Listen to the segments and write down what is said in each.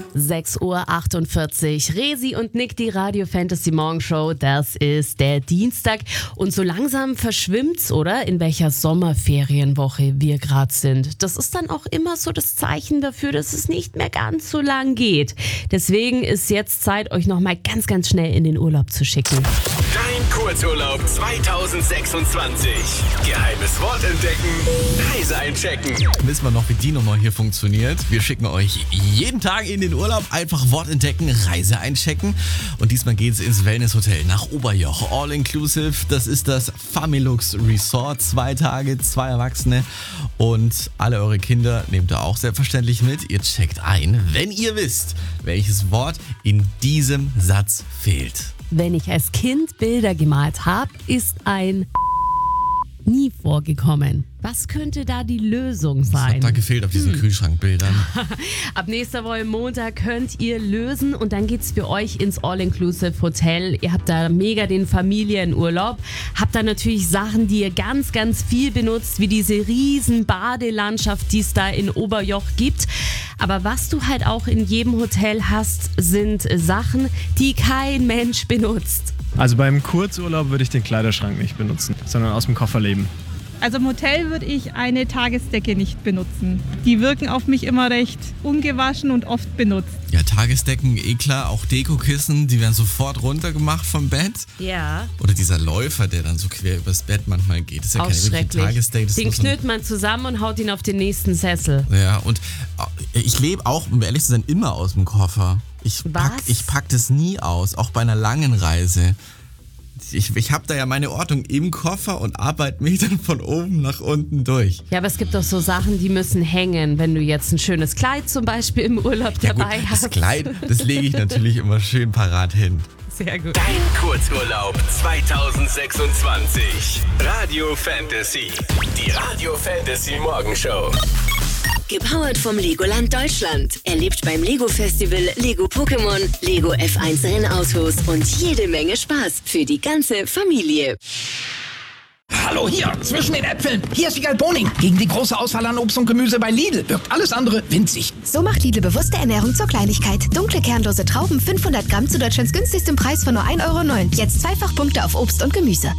6:48 Uhr. Resi und Nick, die Radio Fantasy Morgenshow. Das ist der Dienstag. Und so langsam verschwimmt's, oder? In welcher Sommerferienwoche wir gerade sind. Das ist dann auch immer so das Zeichen dafür, dass es nicht mehr ganz so lang geht. Deswegen ist jetzt Zeit, euch nochmal ganz, ganz schnell in den Urlaub zu schicken. Dein Kurzurlaub 2026. Geheimes Wort entdecken, Reise einchecken. Wissen wir noch, wie die Nummer hier funktioniert? Wir schicken euch jeden Tag in den Urlaub, einfach Wort entdecken, Reise einchecken. Und diesmal geht's ins Wellnesshotel nach Oberjoch. All inclusive, das ist das Familux Resort. 2 Tage, 2 Erwachsene und alle eure Kinder nehmt ihr auch selbstverständlich mit. Ihr checkt ein, wenn ihr wisst, welches Wort in diesem Satz fehlt. Wenn ich als Kind Bilder gemalt habe, ist ein nie vorgekommen. Was könnte da die Lösung sein? Was hat da gefehlt auf diesen Kühlschrankbildern? Ab nächster Woche Montag könnt ihr lösen und dann geht's für euch ins All-Inclusive Hotel. Ihr habt da mega den Familienurlaub. Habt da natürlich Sachen, die ihr ganz, ganz viel benutzt, wie diese riesen Badelandschaft, die es da in Oberjoch gibt. Aber was du halt auch in jedem Hotel hast, sind Sachen, die kein Mensch benutzt. Also beim Kurzurlaub würde ich den Kleiderschrank nicht benutzen, sondern aus dem Koffer leben. Also im Hotel würde ich eine Tagesdecke nicht benutzen. Die wirken auf mich immer recht ungewaschen und oft benutzt. Ja, Tagesdecken, eh klar, auch Dekokissen, die werden sofort runtergemacht vom Bett. Ja. Oder dieser Läufer, der dann so quer übers Bett manchmal geht. Das ist ja keine wirkliche Tagesdecke. Das Den ist knüllt man zusammen und haut ihn auf den nächsten Sessel. Ja, und ich lebe auch, um ehrlich zu sein, immer aus dem Koffer. Ich pack das nie aus, auch bei einer langen Reise. Ich habe da ja meine Ordnung im Koffer und arbeite mich dann von oben nach unten durch. Ja, aber es gibt doch so Sachen, die müssen hängen. Wenn du jetzt ein schönes Kleid zum Beispiel im Urlaub dabei hast. Das Kleid, das lege ich natürlich immer schön parat hin. Sehr gut. Dein Kurzurlaub 2026. Radio Fantasy. Die Radio Fantasy Morgenshow. Gepowert vom Legoland Deutschland. Erlebt beim Lego Festival Lego Pokémon, Lego F1 Rennautos und jede Menge Spaß für die ganze Familie. Hallo hier, zwischen den Äpfeln. Hier ist Wiegald Boning. Gegen die große Auswahl an Obst und Gemüse bei Lidl wirkt alles andere winzig. So macht Lidl bewusste Ernährung zur Kleinigkeit. Dunkle kernlose Trauben 500 Gramm zu Deutschlands günstigstem Preis von nur 1,09 €. Jetzt Zweifachpunkte auf Obst und Gemüse.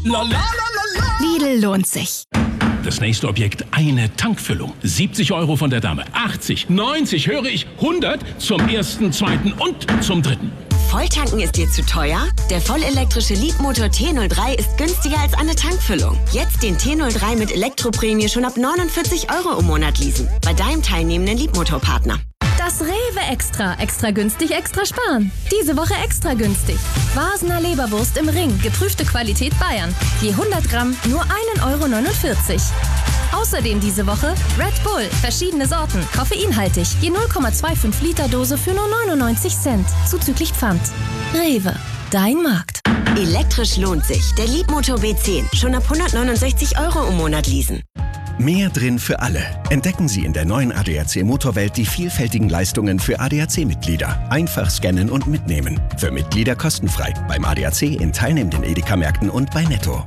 Lidl lohnt sich. Das nächste Objekt, eine Tankfüllung. 70 € von der Dame. 80, 90, höre ich, 100 zum ersten, zweiten und zum dritten. Volltanken ist dir zu teuer? Der vollelektrische Leapmotor T03 ist günstiger als eine Tankfüllung. Jetzt den T03 mit Elektroprämie schon ab 49 € im Monat leasen. Bei deinem teilnehmenden Leapmotor-Partner. Das Rewe Extra. Extra günstig, extra sparen. Diese Woche extra günstig. Vasener Leberwurst im Ring. Geprüfte Qualität Bayern. Je 100 Gramm nur 1,49 €. Außerdem diese Woche Red Bull. Verschiedene Sorten. Koffeinhaltig. Je 0,25 Liter Dose für nur 99 Cent. Zuzüglich Pfand. Rewe. Dein Markt. Elektrisch lohnt sich. Der Leapmotor B10. Schon ab 169 € im Monat leasen. Mehr drin für alle. Entdecken Sie in der neuen ADAC Motorwelt die vielfältigen Leistungen für ADAC-Mitglieder. Einfach scannen und mitnehmen. Für Mitglieder kostenfrei. Beim ADAC in teilnehmenden Edeka-Märkten und bei Netto.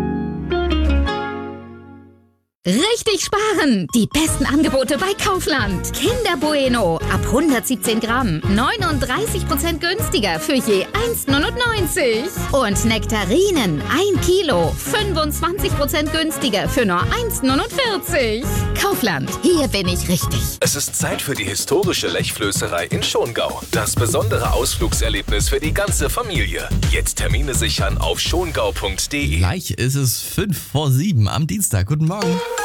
Richtig sparen! Die besten Angebote bei Kaufland. Kinder Bueno ab 117 Gramm. 39% günstiger für je 1,99 €. Und Nektarinen 1 Kilo. 25% günstiger für nur 1,49 €. Kaufland, hier bin ich richtig. Es ist Zeit für die historische Lechflößerei in Schongau. Das besondere Ausflugserlebnis für die ganze Familie. Jetzt Termine sichern auf schongau.de. Gleich ist es 6:55 am Dienstag. Guten Morgen.